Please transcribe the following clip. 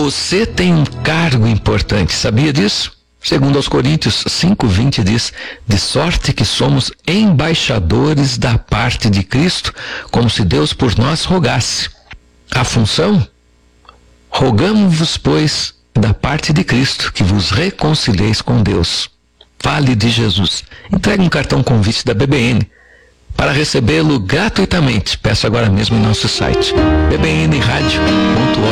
Você tem um cargo importante, sabia disso? Segundo aos Coríntios 5:20 diz: de sorte que somos embaixadores da parte de Cristo, como se Deus por nós rogasse. A função? Rogamos-vos, pois, da parte de Cristo, que vos reconcilieis com Deus. Fale de Jesus. Entregue um cartão convite da BBN. Para recebê-lo gratuitamente, peça agora mesmo em nosso site bbnradio.org.br.